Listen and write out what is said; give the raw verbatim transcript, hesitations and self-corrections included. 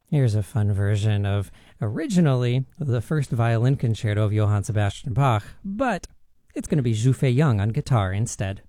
Here's a fun version of originally the first violin concerto of Johann Sebastian Bach, but it's going to be Zhu Fei Young on guitar instead.